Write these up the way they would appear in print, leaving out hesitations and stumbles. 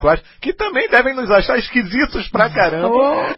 espirituais, que também devem nos achar esquisitos pra caramba.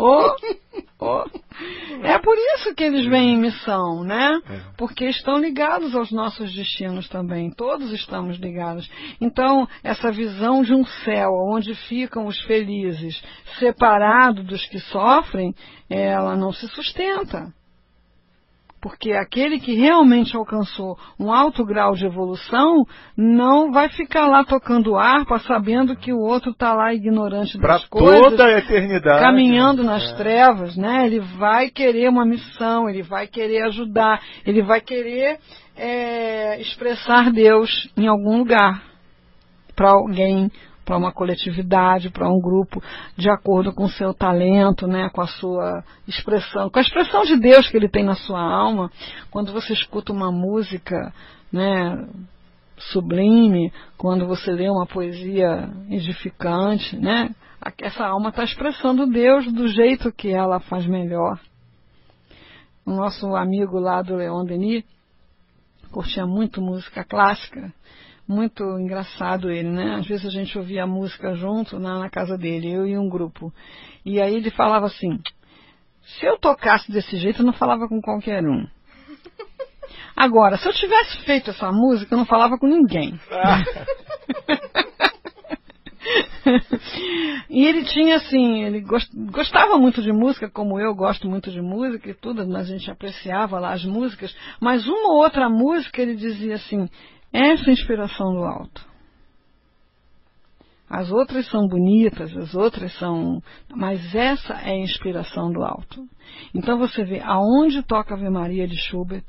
É por isso que eles vêm em missão, né? Porque estão ligados aos nossos destinos também. Todos estamos ligados. Então, essa visão de um céu onde ficam os felizes, separado dos que sofrem, ela não se sustenta. Porque aquele que realmente alcançou um alto grau de evolução não vai ficar lá tocando harpa sabendo que o outro está lá ignorante das coisas. Para toda a eternidade. Caminhando nas trevas, né? Ele vai querer uma missão, ele vai querer ajudar, ele vai querer expressar Deus em algum lugar. Para alguém, para uma coletividade, para um grupo, de acordo com o seu talento, né, com a sua expressão, com a expressão de Deus que ele tem na sua alma. Quando você escuta uma música, né, sublime, quando você lê uma poesia edificante, né, essa alma está expressando Deus do jeito que ela faz melhor. O nosso amigo lá do Leon Denis curtia muito música clássica. Muito engraçado ele, né? Às vezes a gente ouvia a música junto na casa dele, eu e um grupo. E aí ele falava assim, se eu tocasse desse jeito, eu não falava com qualquer um. Agora, se eu tivesse feito essa música, eu não falava com ninguém. E ele tinha assim, ele gostava muito de música, como eu gosto muito de música e tudo, a gente apreciava lá as músicas, mas uma ou outra música ele dizia assim, essa é inspiração do alto. As outras são bonitas, as outras são... Mas essa é a inspiração do alto. Então você vê, aonde toca a Ave Maria de Schubert,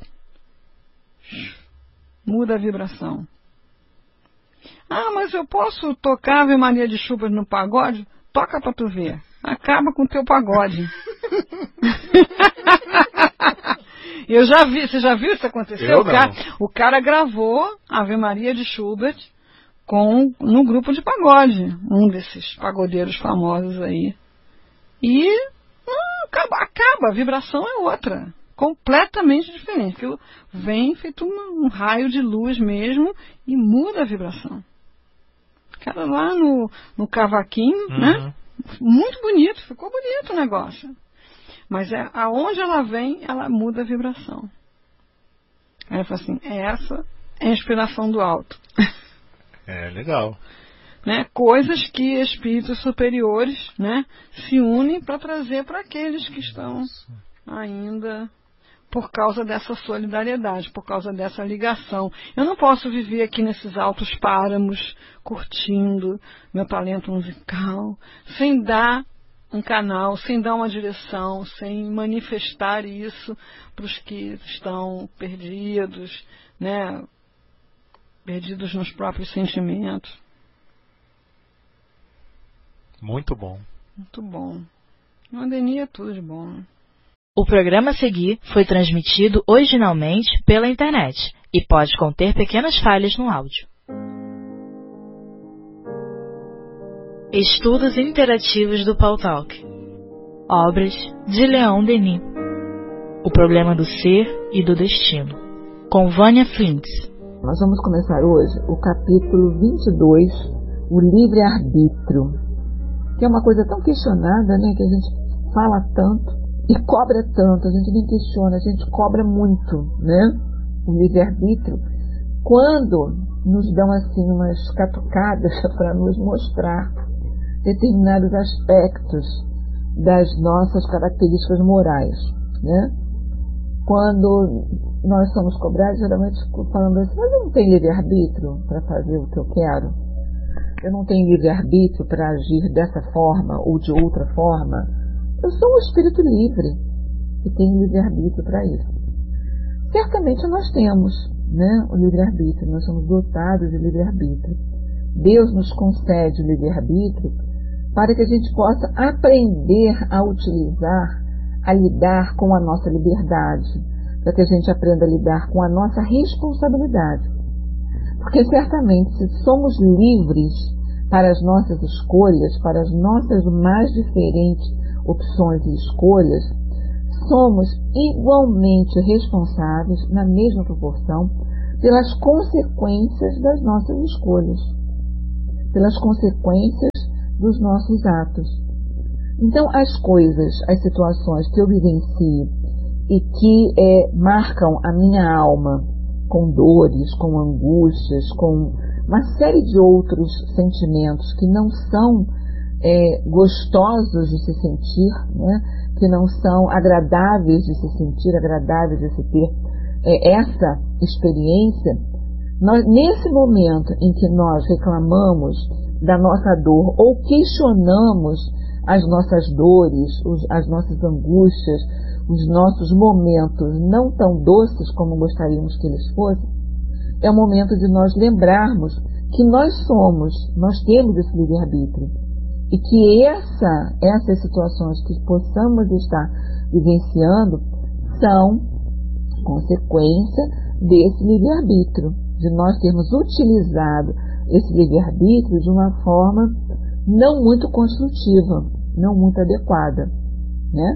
muda a vibração. Ah, mas eu posso tocar a Ave Maria de Schubert no pagode? Toca pra tu ver. Acaba com o teu pagode. Eu já vi, você já viu isso acontecer? O cara gravou Ave Maria de Schubert no grupo de pagode, um desses pagodeiros famosos aí. E acaba, a vibração é outra, completamente diferente. Aquilo vem feito um raio de luz mesmo e muda a vibração. O cara lá no cavaquinho, né? Muito bonito, ficou bonito o negócio. Mas aonde ela vem, ela muda a vibração. Aí eu falo assim, essa é a inspiração do alto. É, legal. Né? Coisas que espíritos superiores, né, se unem para trazer para aqueles que estão ainda por causa dessa solidariedade, por causa dessa ligação. Eu não posso viver aqui nesses altos páramos, curtindo meu talento musical, sem dar um canal, sem dar uma direção, sem manifestar isso para os que estão perdidos, né? Perdidos nos próprios sentimentos. Muito bom. Muito bom. O Denis é tudo de bom. O programa a seguir foi transmitido originalmente pela internet e pode conter pequenas falhas no áudio. Estudos interativos do Paul Talk. Obras de Leon Denis. O problema do ser e do destino. Com Vânia Flintz. Nós vamos começar hoje o capítulo 22, o livre-arbítrio, que é uma coisa tão questionada, né, que a gente fala tanto e cobra tanto, a gente nem questiona, a gente cobra muito, né, o livre-arbítrio, quando nos dão assim umas catucadas para nos mostrar determinados aspectos das nossas características morais, né? Quando nós somos cobrados, geralmente falando assim, mas eu não tenho livre-arbítrio para fazer o que eu quero, eu não tenho livre-arbítrio para agir dessa forma ou de outra forma. Eu sou um espírito livre e tenho livre-arbítrio para isso. Certamente nós temos, né, o livre-arbítrio, nós somos dotados de livre-arbítrio. Deus nos concede o livre-arbítrio para que a gente possa aprender a utilizar, a lidar com a nossa liberdade, para que a gente aprenda a lidar com a nossa responsabilidade. Porque certamente, se somos livres para as nossas escolhas, para as nossas mais diferentes opções e escolhas, somos igualmente responsáveis, na mesma proporção, pelas consequências das nossas escolhas, pelas consequências dos nossos atos. Então, as coisas, as situações que eu vivencio e que marcam a minha alma com dores, com angústias, com uma série de outros sentimentos que não são gostosos de se sentir, né? Que não são agradáveis de se sentir, agradáveis de se ter essa experiência, nesse momento em que nós reclamamos da nossa dor ou questionamos as nossas dores, as nossas angústias, os nossos momentos não tão doces como gostaríamos que eles fossem, é o momento de nós lembrarmos que nós temos esse livre-arbítrio e que essas situações que possamos estar vivenciando são consequência desse livre-arbítrio, de nós termos utilizado esse livre-arbítrio de uma forma não muito construtiva, não muito adequada, né?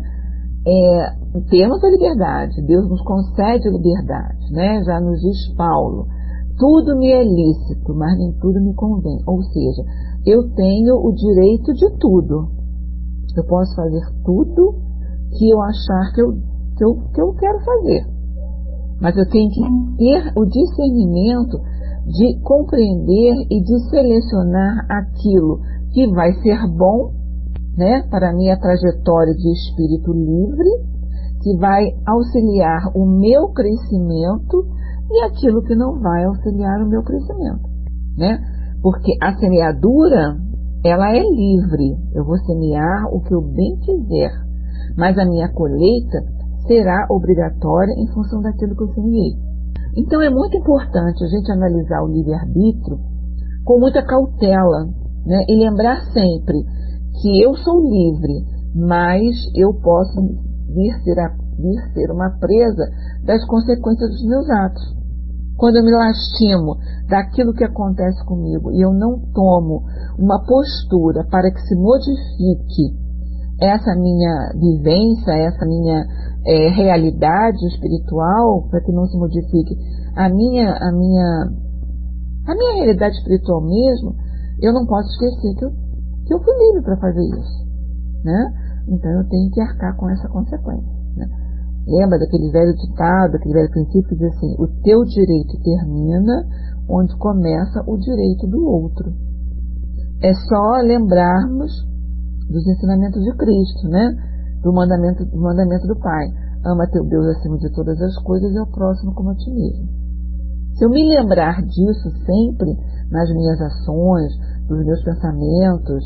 Temos a liberdade, Deus nos concede a liberdade, né? Já nos diz Paulo, tudo me é lícito, mas nem tudo me convém. Ou seja, eu tenho o direito de tudo. Eu posso fazer tudo que eu achar que eu quero fazer. Mas eu tenho que ter o discernimento de compreender e de selecionar aquilo que vai ser bom, né, para a minha trajetória de espírito livre, que vai auxiliar o meu crescimento, e aquilo que não vai auxiliar o meu crescimento, né? Porque a semeadura, ela é livre. Eu vou semear o que eu bem quiser, mas a minha colheita será obrigatória em função daquilo que eu semeei. Então é muito importante a gente analisar o livre-arbítrio com muita cautela, né? E lembrar sempre que eu sou livre, mas eu posso vir ser uma presa das consequências dos meus atos. Quando eu me lastimo daquilo que acontece comigo e eu não tomo uma postura para que se modifique essa minha vivência, essa minha realidade espiritual, para que não se modifique a minha realidade espiritual mesmo, eu não posso esquecer que eu fui livre para fazer isso, né? Então eu tenho que arcar com essa consequência, né? Lembra daquele velho ditado, aquele velho princípio que diz assim, o teu direito termina onde começa o direito do outro. É só lembrarmos dos ensinamentos de Cristo, né? Do mandamento do Pai. Ama teu Deus acima de todas as coisas e ao próximo como a ti mesmo. Se eu me lembrar disso sempre nas minhas ações, nos meus pensamentos,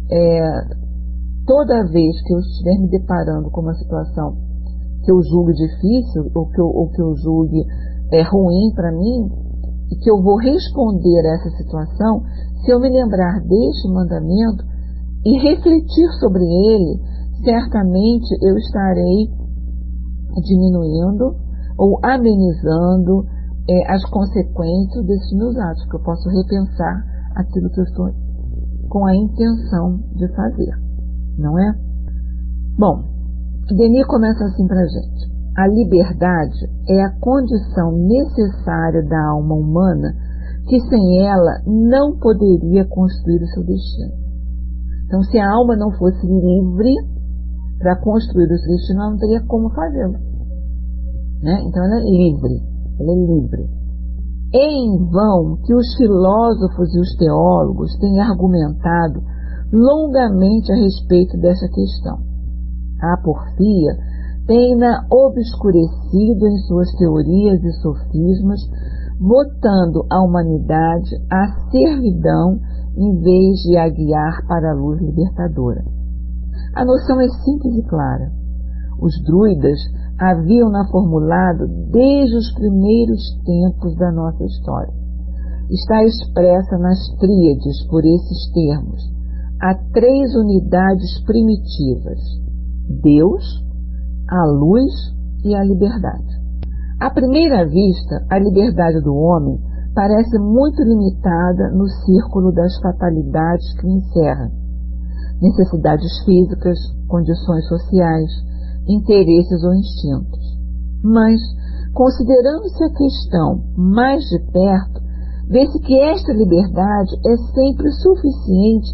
toda vez que eu estiver me deparando com uma situação que eu julgue difícil ou que eu julgue ruim para mim e que eu vou responder a essa situação, se eu me lembrar deste mandamento e refletir sobre ele, certamente eu estarei diminuindo ou amenizando as consequências desses meus atos, que eu posso repensar aquilo que eu estou com a intenção de fazer, não é? Bom, Denis começa assim para a gente. A liberdade é a condição necessária da alma humana que sem ela não poderia construir o seu destino. Então, se a alma não fosse livre para construir o seu destino, ela não teria como fazê-lo, né? Então, ela é livre. Ela é livre. É em vão que os filósofos e os teólogos têm argumentado longamente a respeito dessa questão. A porfia tem-na obscurecido em suas teorias e sofismas, botando a humanidade à servidão em vez de a guiar para a luz libertadora. A noção é simples e clara. Os druidas haviam-na formulado desde os primeiros tempos da nossa história. Está expressa nas tríades, por esses termos. Há 3 unidades primitivas: Deus, a luz e a liberdade. À primeira vista, a liberdade do homem parece muito limitada no círculo das fatalidades que o encerra. Necessidades físicas, condições sociais, interesses ou instintos. Mas, considerando-se a questão mais de perto, vê-se que esta liberdade é sempre suficiente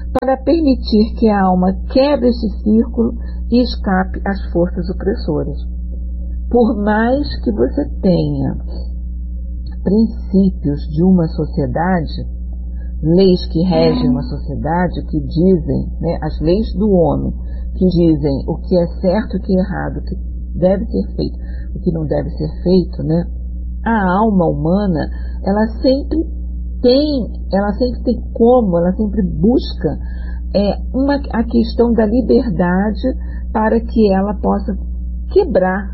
para permitir que a alma quebre esse círculo e escape às forças opressoras. Por mais que você tenha princípios de uma sociedade, leis que regem uma sociedade, que dizem, né, as leis do ONU, que dizem o que é certo e o que é errado, o que deve ser feito, o que não deve ser feito, né? A alma humana, ela sempre busca a questão da liberdade para que ela possa quebrar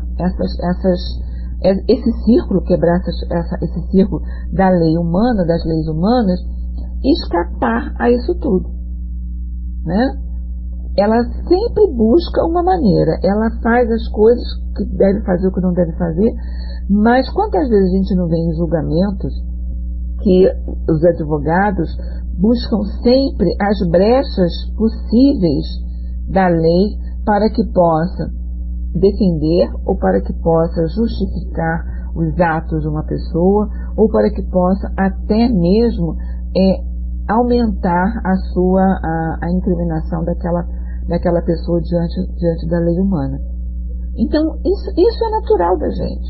esse círculo, esse círculo da lei humana, das leis humanas, e escapar a isso tudo, né? Ela sempre busca uma maneira, ela faz as coisas que deve fazer, o que não deve fazer, mas quantas vezes a gente não vê em julgamentos que os advogados buscam sempre as brechas possíveis da lei para que possa defender ou para que possa justificar os atos de uma pessoa ou para que possa até mesmo aumentar a incriminação daquela pessoa diante da lei humana. Então, isso é natural da gente,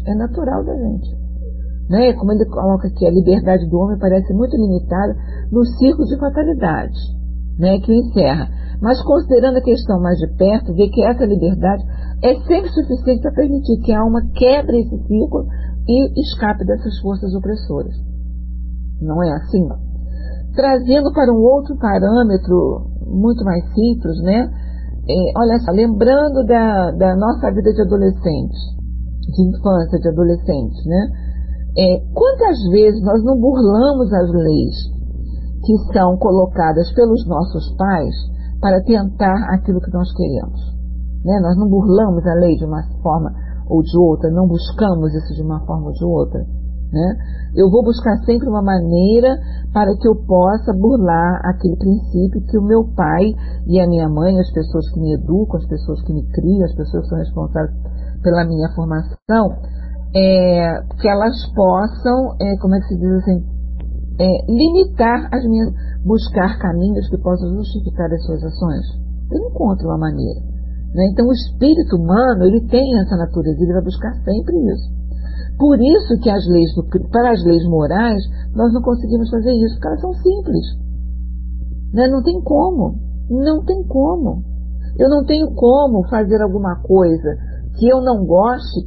Né? Como ele coloca aqui, a liberdade do homem parece muito limitada no círculo de fatalidades, né, que encerra. Mas considerando a questão mais de perto, vê que essa liberdade é sempre suficiente para permitir que a alma quebre esse círculo e escape dessas forças opressoras. Não é assim? Trazendo para um outro parâmetro muito mais simples, né? Olha só, lembrando da nossa vida de adolescentes, de infância, de adolescentes, né? Quantas vezes nós não burlamos as leis que são colocadas pelos nossos pais para tentar aquilo que nós queremos, né? Nós não burlamos a lei de uma forma ou de outra, não buscamos isso de uma forma ou de outra, né? Eu vou buscar sempre uma maneira para que eu possa burlar aquele princípio que o meu pai e a minha mãe, as pessoas que me educam, as pessoas que me criam, as pessoas que são responsáveis pela minha formação, que elas possam, como é que se diz assim, limitar buscar caminhos que possam justificar as suas ações. Eu não encontro uma maneira, né? Então o espírito humano, ele tem essa natureza, ele vai buscar sempre isso. Por isso que para as leis morais nós não conseguimos fazer isso, porque elas são simples, né? Não tem como. Eu não tenho como fazer alguma coisa que eu não goste,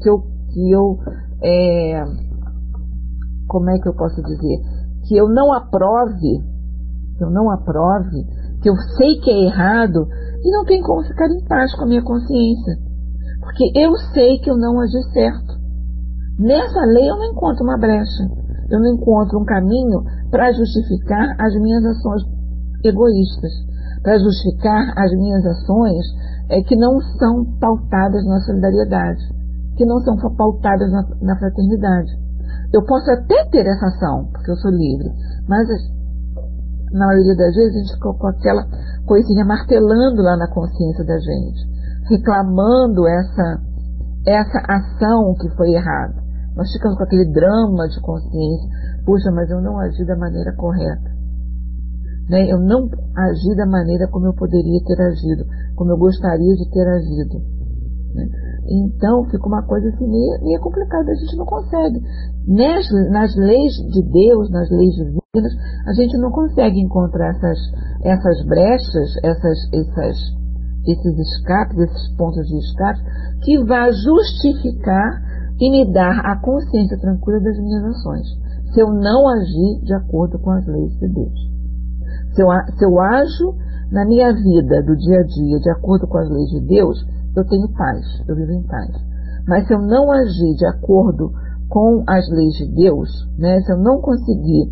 como é que eu posso dizer? Que eu não aprove, que eu sei que é errado, e não tem como ficar em paz com a minha consciência, porque eu sei que eu não agi certo. Nessa lei eu não encontro uma brecha, eu não encontro um caminho para justificar as minhas ações egoístas, para justificar as minhas ações que não são pautadas na solidariedade, que não são pautadas na fraternidade. Eu posso até ter essa ação, porque eu sou livre, mas na maioria das vezes a gente ficou com aquela coisinha martelando lá na consciência da gente, reclamando essa ação que foi errada. Nós ficamos com aquele drama de consciência. Puxa, mas eu não agi da maneira correta, né? Eu não agi da maneira como eu poderia ter agido, como eu gostaria de ter agido, né? Então fica uma coisa assim meio complicada, a gente não consegue. Nas leis de Deus, nas leis divinas, a gente não consegue encontrar essas brechas, esses escapes, esses pontos de escape, que vá justificar e me dar a consciência tranquila das minhas ações, se eu não agir de acordo com as leis de Deus. Se eu ajo na minha vida do dia a dia de acordo com as leis de Deus, eu tenho paz, eu vivo em paz. Mas se eu não agir de acordo com as leis de Deus, né, se eu não conseguir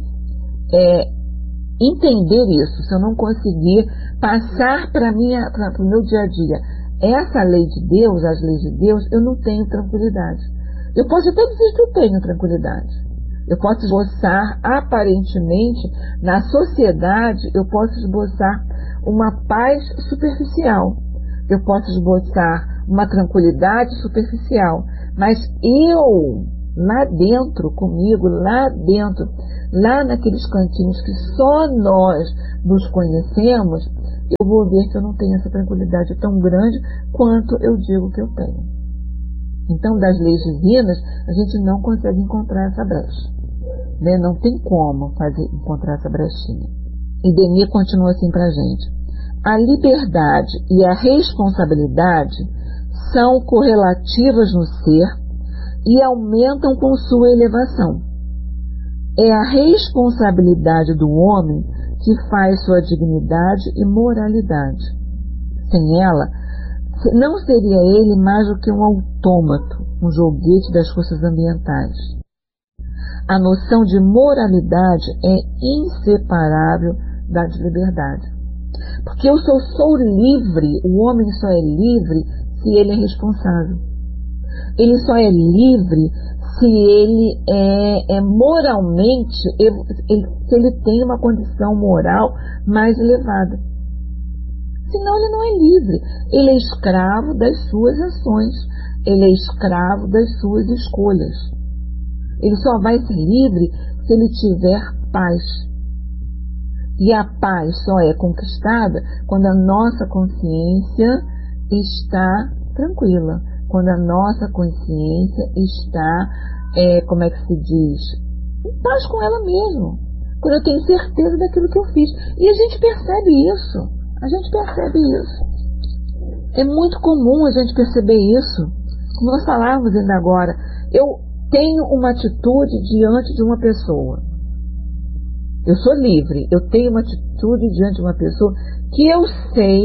entender isso, se eu não conseguir passar para o meu dia a dia essa lei de Deus, as leis de Deus, eu não tenho tranquilidade. Eu posso até dizer que eu tenho tranquilidade. Eu posso esboçar, aparentemente, na sociedade, eu posso esboçar uma paz superficial. Eu posso esboçar uma tranquilidade superficial. Mas eu, lá dentro, comigo, lá naqueles cantinhos que só nós nos conhecemos, eu vou ver que eu não tenho essa tranquilidade tão grande quanto eu digo que eu tenho. Então, das leis divinas, a gente não consegue encontrar essa brecha, né? Não tem como encontrar essa brechinha. E Denis continua assim para a gente: a liberdade e a responsabilidade são correlativas no ser e aumentam com sua elevação. É a responsabilidade do homem que faz sua dignidade e moralidade. Sem ela, não seria ele mais do que um autômato, um joguete das forças ambientais. A noção de moralidade é inseparável da de liberdade. Porque eu sou livre, o homem só é livre se ele é responsável. Ele só é livre se ele é moralmente, se ele tem uma condição moral mais elevada. Senão ele não é livre. Ele é escravo das suas ações. Ele é escravo das suas escolhas. Ele só vai ser livre se ele tiver paz. E a paz só é conquistada quando a nossa consciência está tranquila. Quando a nossa consciência está, como é que se diz? Em paz com ela mesma. Quando eu tenho certeza daquilo que eu fiz. E a gente percebe isso. A gente percebe isso. É muito comum a gente perceber isso. Como nós falávamos ainda agora, eu tenho uma atitude diante de uma pessoa. Eu sou livre. Eu tenho uma atitude diante de uma pessoa que eu sei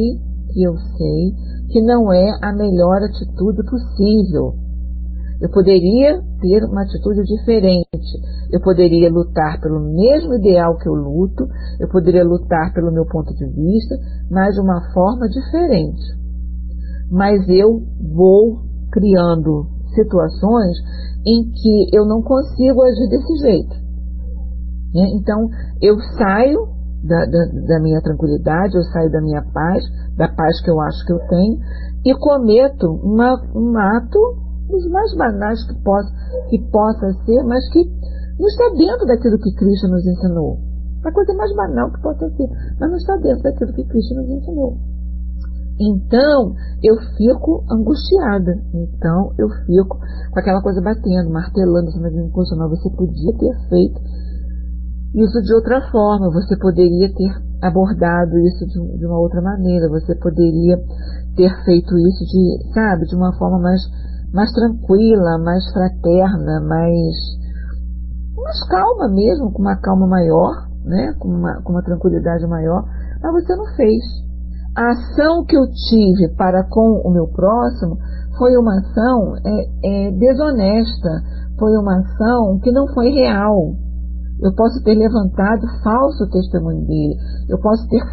que não é a melhor atitude possível. Eu poderia ter uma atitude diferente. Eu poderia lutar pelo mesmo ideal que eu luto. Eu poderia lutar pelo meu ponto de vista, mas de uma forma diferente. Mas eu vou criando situações em que eu não consigo agir desse jeito. Então, eu saio da minha tranquilidade, eu saio da minha paz, da paz que eu acho que eu tenho, e cometo um ato dos mais banais que possa ser, mas que não está dentro daquilo que Cristo nos ensinou. A coisa mais banal que possa ser, mas não está dentro daquilo que Cristo nos ensinou. Então, eu fico angustiada. Então, eu fico com aquela coisa batendo, martelando, mas você podia ter feito isso de outra forma, você poderia ter abordado isso de uma outra maneira, você poderia ter feito isso de uma forma mais tranquila, mais fraterna, mais calma mesmo, com uma calma maior, né? com uma tranquilidade maior, mas você não fez. A ação que eu tive para com o meu próximo foi uma ação desonesta, foi uma ação que não foi real. Eu posso ter levantado falso testemunho dele, eu posso ter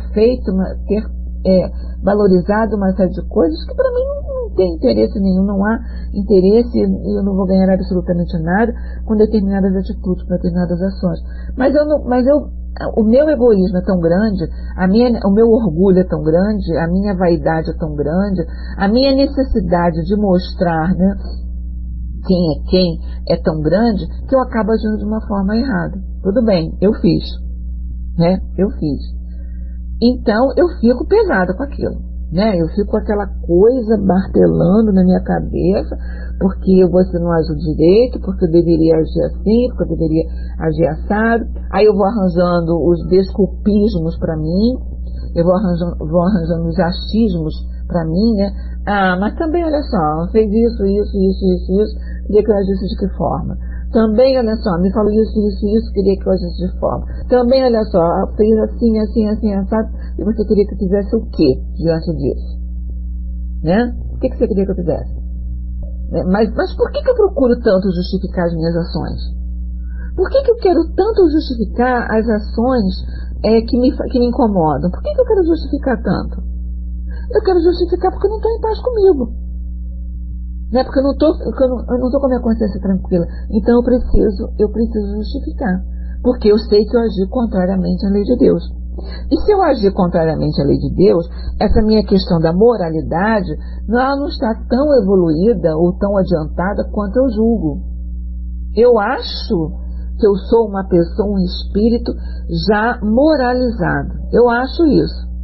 valorizado uma série de coisas que para mim não tem interesse nenhum, não há interesse, eu não vou ganhar absolutamente nada com determinadas atitudes, com determinadas ações. O meu egoísmo é tão grande, o meu orgulho é tão grande, a minha vaidade é tão grande, a minha necessidade de mostrar, né, quem é tão grande, que eu acabo agindo de uma forma errada. Tudo bem, eu fiz, né? Eu fiz. Então, eu fico pesada com aquilo, né? Eu fico com aquela coisa martelando na minha cabeça, porque você não agiu direito, porque eu deveria agir assim, porque eu deveria agir assado. Aí eu vou arranjando os desculpismos para mim, eu vou arranjando os achismos para mim, né? Mas também, olha só, fez isso, queria que eu agisse de que forma? Também, olha só, me falou isso, queria que eu agisse de forma. Também, olha só, fez assim, assado, e você queria que eu fizesse o quê diante disso? Né? O que você queria que eu fizesse? Mas por que eu procuro tanto justificar as minhas ações? Por que eu quero tanto justificar as ações que me incomodam? Por que eu quero justificar tanto? Eu quero justificar porque eu não estou em paz comigo. Né? Porque eu não estou com a minha consciência tranquila. Então eu preciso justificar. Porque eu sei que eu agi contrariamente à lei de Deus. E se eu agir contrariamente à lei de Deus, essa minha questão da moralidade, ela não está tão evoluída ou tão adiantada quanto eu julgo. Eu acho que eu sou uma pessoa, um espírito já moralizado. Eu acho isso.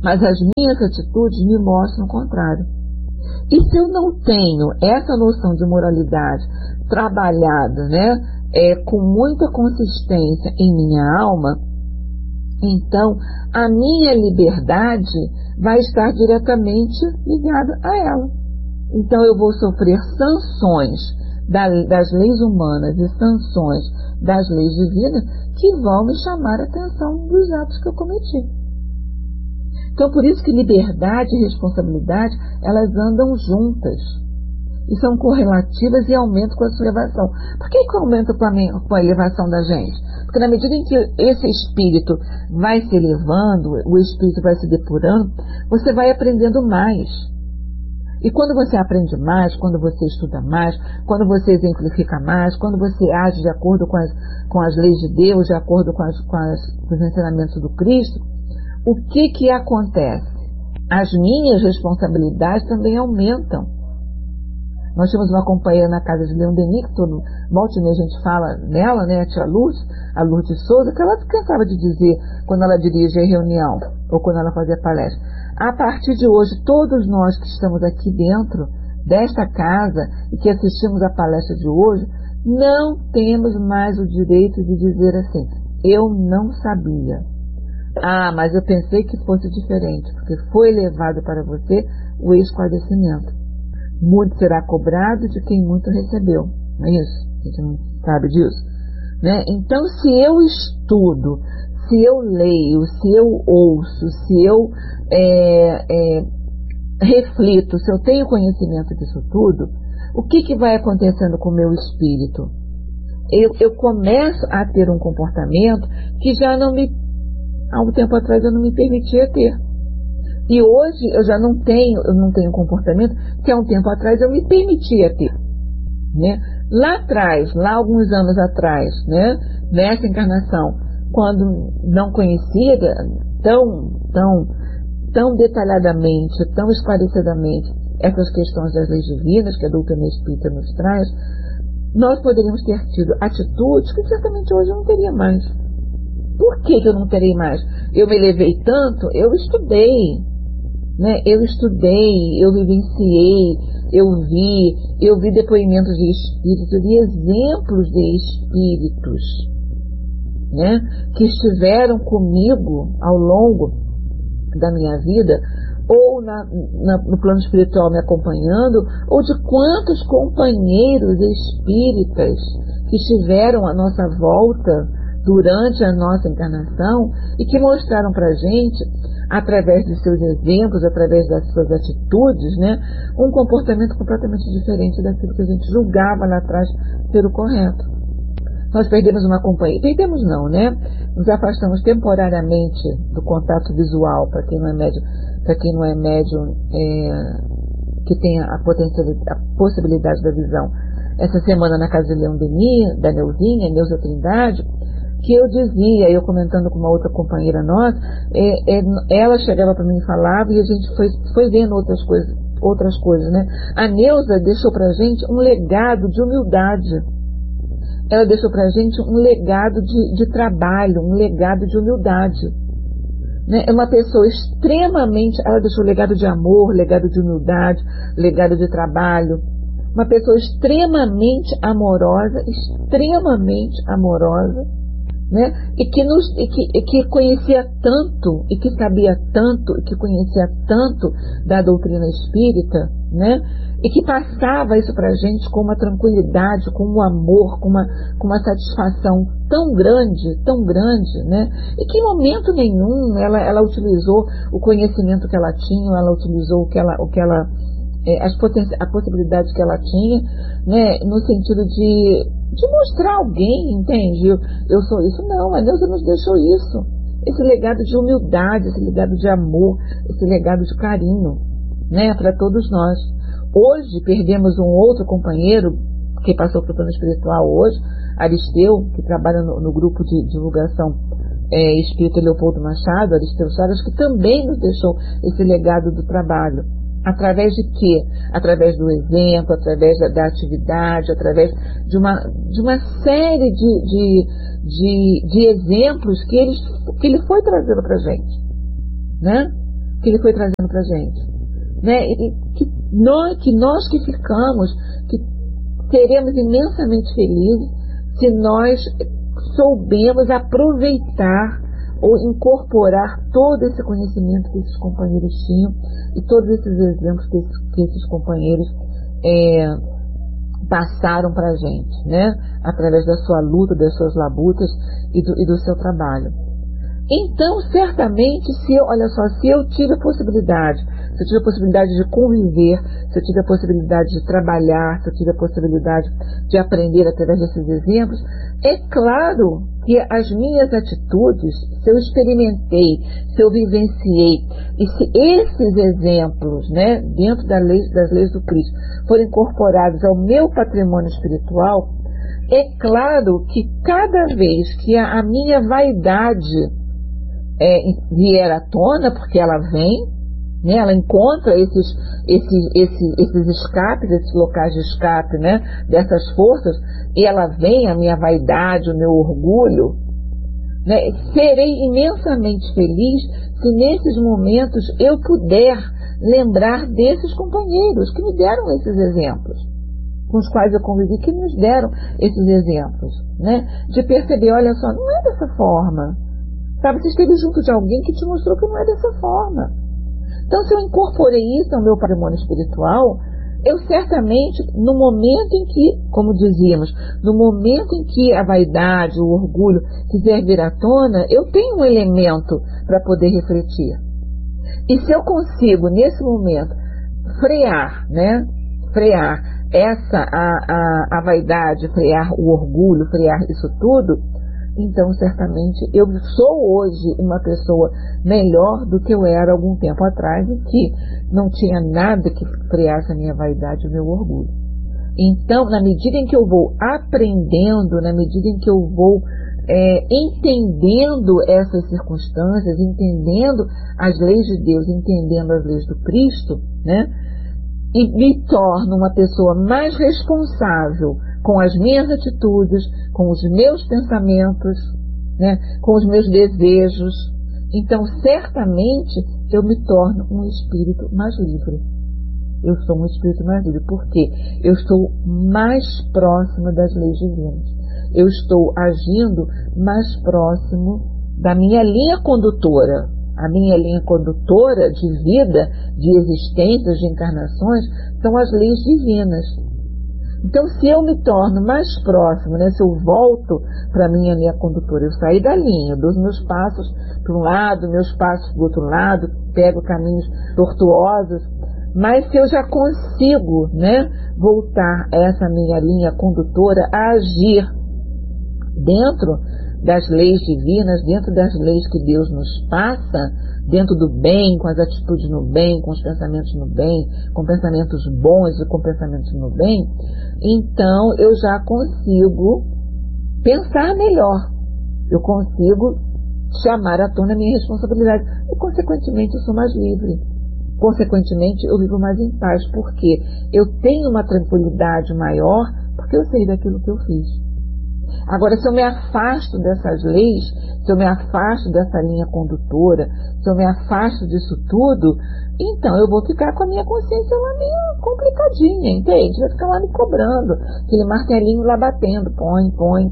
mas as minhas atitudes me mostram o contrário. E se eu não tenho essa noção de moralidade trabalhada, né, com muita consistência em minha alma, então a minha liberdade vai estar diretamente ligada a ela. Então eu vou sofrer sanções das leis humanas e sanções das leis divinas que vão me chamar a atenção dos atos que eu cometi. Então por isso que liberdade e responsabilidade, elas andam juntas e são correlativas e aumentam com a sua elevação. Por que aumenta com a elevação da gente? Porque na medida em que esse espírito vai se elevando, o espírito vai se depurando, você vai aprendendo mais. E quando você aprende mais, quando você estuda mais, quando você exemplifica mais, quando você age de acordo com as leis de Deus, de acordo com os ensinamentos do Cristo, o que acontece? As minhas responsabilidades também aumentam. Nós tínhamos uma companheira na casa de Leon Denis, que todo volta e meia a gente fala nela, né, a tia Lourdes, a Lourdes Souza, que ela cansava de dizer quando ela dirigia a reunião, ou quando ela fazia palestra. A partir de hoje, todos nós que estamos aqui dentro desta casa e que assistimos a palestra de hoje, não temos mais o direito de dizer assim, eu não sabia. Ah, mas eu pensei que fosse diferente, porque foi levado para você o esclarecimento. Muito será cobrado de quem muito recebeu. Não é isso? A gente não sabe disso. Né? Então, se eu estudo, se eu leio, se eu ouço, se eu reflito, se eu tenho conhecimento disso tudo, o que vai acontecendo com o meu espírito? Eu começo a ter um comportamento que já não me, há um tempo atrás eu não me permitia ter. E hoje eu já não tenho um comportamento que há um tempo atrás eu me permitia ter. Né? Lá atrás, lá alguns anos atrás, né, nessa encarnação, quando não conhecia tão detalhadamente, tão esclarecidamente essas questões das leis divinas que a doutrina espírita nos traz, nós poderíamos ter tido atitudes que certamente hoje eu não teria mais. Por que eu não terei mais? Eu me elevei tanto, eu estudei, né? Eu vivenciei, eu vi depoimentos de espíritos, eu vi exemplos de espíritos, né? Que estiveram comigo ao longo da minha vida, ou no plano espiritual me acompanhando, ou de quantos companheiros espíritas que estiveram à nossa volta durante a nossa encarnação e que mostraram para a gente, através de seus exemplos, através das suas atitudes, né, um comportamento completamente diferente daquilo que a gente julgava lá atrás ser o correto. Nós perdemos uma companhia. Perdemos não, né? Nos afastamos temporariamente do contato visual, para quem não é médium, que tem a possibilidade da visão. Essa semana na casa de Leon Denis, da Neuza Trindade, que eu dizia, eu comentando com uma outra companheira nossa, ela chegava para mim e falava, e a gente foi vendo outras coisas, né? A Neuza deixou para a gente um legado de humildade. Ela deixou para a gente um legado de trabalho, um legado de humildade. Né? É uma pessoa extremamente, ela deixou legado de amor, legado de humildade, legado de trabalho. Uma pessoa extremamente amorosa, né? E que conhecia tanto, e que sabia tanto, e que conhecia tanto da doutrina espírita, né? E que passava isso para a gente com uma tranquilidade, com um amor, com uma satisfação tão grande, né? E que em momento nenhum ela utilizou o conhecimento que ela tinha, ela utilizou a possibilidade que ela tinha, né? No sentido de mostrar alguém, entende? Eu sou isso. Não, a Neuza nos deixou isso. Esse legado de humildade, esse legado de amor, esse legado de carinho, né? Para todos nós. Hoje perdemos um outro companheiro que passou para o plano espiritual hoje, Aristeu, que trabalha no grupo de divulgação Espírita Leopoldo Machado, Aristeu Chagas, que também nos deixou esse legado do trabalho. Através de quê? Através do exemplo, através da atividade, através de uma série de exemplos que ele foi trazendo para a gente, né? que ele foi trazendo para a gente, né? E que nós que ficamos, que seremos imensamente felizes se nós soubemos aproveitar ou incorporar todo esse conhecimento que esses companheiros tinham e todos esses exemplos que esses companheiros passaram para a gente, né? Através da sua luta, das suas labutas e do seu trabalho. Então, certamente, se eu tive a possibilidade, de conviver, se eu tive a possibilidade de trabalhar, se eu tive a possibilidade de aprender através desses exemplos, é claro que as minhas atitudes, se eu experimentei, se eu vivenciei, e se esses exemplos, né, dentro das leis do Cristo, forem incorporados ao meu patrimônio espiritual, é claro que cada vez que a minha vaidade vier à tona, porque ela vem, né, ela encontra esses escapes, esses locais de escape, né, dessas forças, e ela vem, a minha vaidade, o meu orgulho, né, serei imensamente feliz se nesses momentos eu puder lembrar desses companheiros que me deram esses exemplos, com os quais eu convivi, que nos deram esses exemplos, né, de perceber, olha só, não é dessa forma. Sabe, você esteve junto de alguém que te mostrou que não é dessa forma. Então, se eu incorporei isso ao meu patrimônio espiritual, eu certamente, no momento em que, como dizíamos, no momento em que a vaidade, o orgulho quiser vir à tona, eu tenho um elemento para poder refletir. E se eu consigo, nesse momento, frear, né? Frear a vaidade, frear o orgulho, frear isso tudo, então, certamente, eu sou hoje uma pessoa melhor do que eu era algum tempo atrás, e que não tinha nada que freasse a minha vaidade e o meu orgulho. Então, na medida em que eu vou aprendendo, na medida em que eu vou entendendo essas circunstâncias, entendendo as leis de Deus, entendendo as leis do Cristo, né, e me torno uma pessoa mais responsável com as minhas atitudes, com os meus pensamentos, né, com os meus desejos, então certamente eu me torno um espírito mais livre. Eu sou um espírito mais livre, porque eu estou mais próximo das leis divinas. Eu estou agindo mais próximo da minha linha condutora. A minha linha condutora de vida, de existências, de encarnações, são as leis divinas. Então, se eu me torno mais próximo, né, se eu volto para a minha linha condutora, eu saí da linha, dou os meus passos para um lado, meus passos para o outro lado, pego caminhos tortuosos, mas se eu já consigo, né, voltar essa minha linha condutora a agir dentro das leis divinas, dentro das leis que Deus nos passa, dentro do bem, com as atitudes no bem, com os pensamentos no bem, com pensamentos bons e com pensamentos no bem, então eu já consigo pensar melhor, eu consigo chamar à tona a minha responsabilidade e, consequentemente, eu sou mais livre. Consequentemente, eu vivo mais em paz, porque eu tenho uma tranquilidade maior, porque eu sei daquilo que eu fiz. Agora, se eu me afasto dessas leis, se eu me afasto dessa linha condutora, se eu me afasto disso tudo, então eu vou ficar com a minha consciência lá meio complicadinha, entende? Vai ficar lá me cobrando, aquele martelinho lá batendo, põe.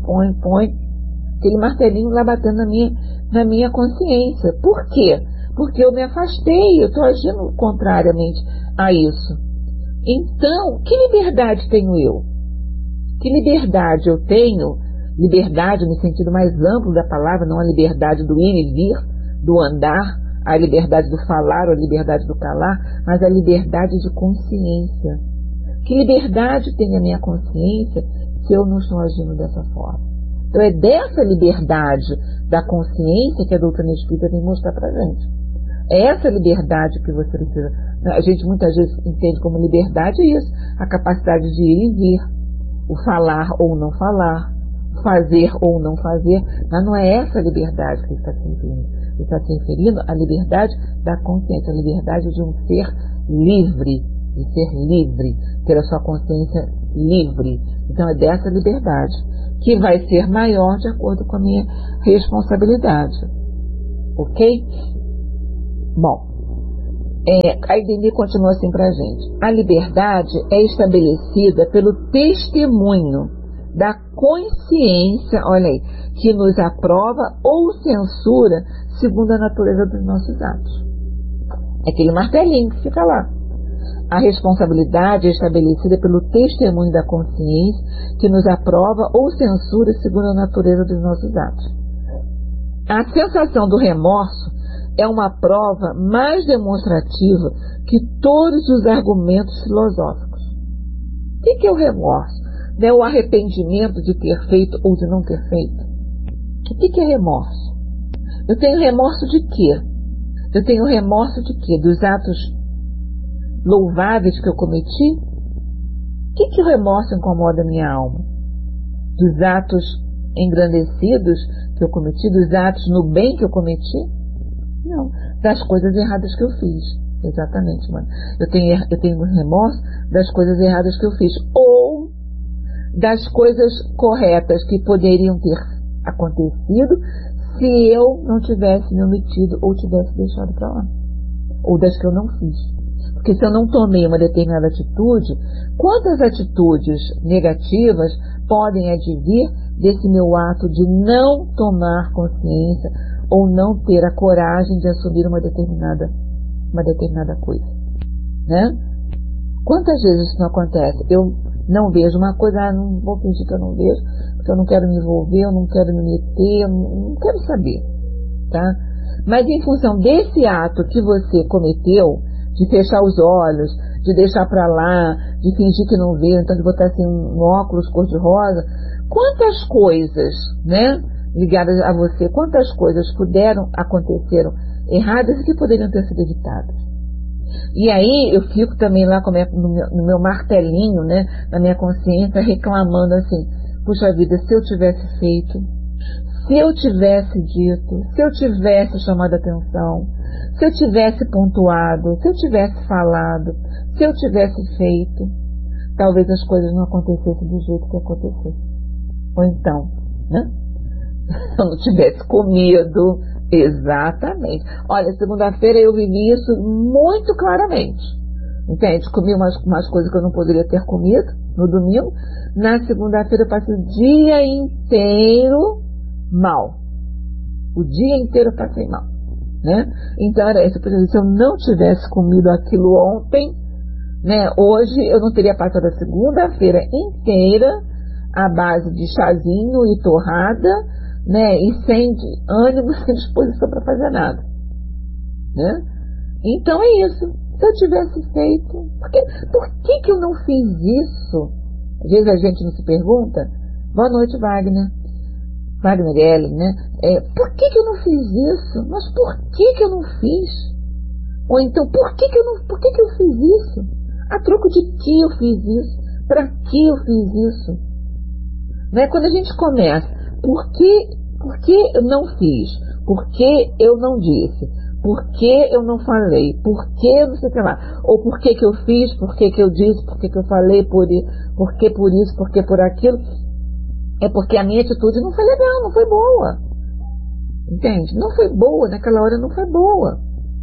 Aquele martelinho lá batendo na minha consciência. Por quê? Porque eu me afastei, eu estou agindo contrariamente a isso. Então, que liberdade tenho eu? Que liberdade eu tenho? Liberdade no sentido mais amplo da palavra, não a liberdade do ir e vir, do andar, a liberdade do falar ou a liberdade do calar, mas a liberdade de consciência. Que liberdade tem a minha consciência se eu não estou agindo dessa forma? Então é dessa liberdade da consciência que a doutrina espírita vem mostrar pra gente. É essa liberdade que você precisa. A gente muitas vezes entende como liberdade isso, a capacidade de ir e vir, o falar ou não falar, fazer ou não fazer, mas não é essa liberdade que está se referindo. Está se referindo à liberdade da consciência, a liberdade de um ser livre, ter a sua consciência livre. Então é dessa liberdade, que vai ser maior de acordo com a minha responsabilidade. Ok? Bom, A Denis continua assim para a gente. A liberdade é estabelecida pelo testemunho da consciência, olha aí, que nos aprova ou censura segundo a natureza dos nossos atos. É aquele martelinho que fica lá. A responsabilidade é estabelecida pelo testemunho da consciência que nos aprova ou censura segundo a natureza dos nossos atos. A sensação do remorso é uma prova mais demonstrativa que todos os argumentos filosóficos. O que é o remorso? Não é o arrependimento de ter feito ou de não ter feito? O que é remorso? Eu tenho remorso de quê? Eu tenho remorso de quê? Dos atos louváveis que eu cometi? O que o remorso incomoda a minha alma? Dos atos engrandecidos que eu cometi? Dos atos no bem que eu cometi? Não, das coisas erradas que eu fiz. Exatamente, mano. Eu tenho remorso das coisas erradas que eu fiz. Ou das coisas corretas que poderiam ter acontecido se eu não tivesse me omitido ou tivesse deixado para lá. Ou das que eu não fiz. Porque se eu não tomei uma determinada atitude, quantas atitudes negativas podem advir desse meu ato de não tomar consciência ou não ter a coragem de assumir uma determinada coisa, né? Quantas vezes isso não acontece? Eu não vejo uma coisa, não vou fingir que eu não vejo, porque eu não quero me envolver, eu não quero me meter, eu não quero saber, tá? Mas em função desse ato que você cometeu, de fechar os olhos, de deixar pra lá, de fingir que não vê, então de botar assim um óculos cor-de-rosa, quantas coisas, né, ligadas a você, quantas coisas aconteceram erradas e que poderiam ter sido evitadas. E aí eu fico também lá no meu martelinho, né, na minha consciência, reclamando assim, puxa vida, se eu tivesse feito, se eu tivesse dito, se eu tivesse chamado atenção, se eu tivesse pontuado, se eu tivesse falado, se eu tivesse feito, talvez as coisas não acontecessem do jeito que aconteceu. Ou então, né? Se eu não tivesse comido. Exatamente. Olha, segunda-feira eu vivi isso muito claramente. Entende? Comi umas coisas que eu não poderia ter comido no domingo. Na segunda-feira eu passei o dia inteiro mal. O dia inteiro eu passei mal, né? Então era isso. Se eu não tivesse comido aquilo ontem, né, hoje eu não teria passado a segunda-feira inteira à base de chazinho e torrada, né, e sem ânimo, sem disposição para fazer nada, né? Então é isso. Se eu tivesse feito, por que eu não fiz isso? Às vezes a gente não se pergunta. Boa noite, Wagner Ellen, né? Por que eu não fiz isso? Mas por que eu não fiz? Ou então, por que eu fiz isso? A troco de que eu fiz isso? Para que eu fiz isso? Né? Quando a gente começa, por que eu não fiz? Por que eu não disse? Por que eu não falei? Por que eu não sei o que lá? Ou por que eu fiz? Por que eu disse? Por que eu falei? Por que por isso? Por que por aquilo? É porque a minha atitude não foi legal, não foi boa. Entende? Não foi boa, naquela hora não foi boa.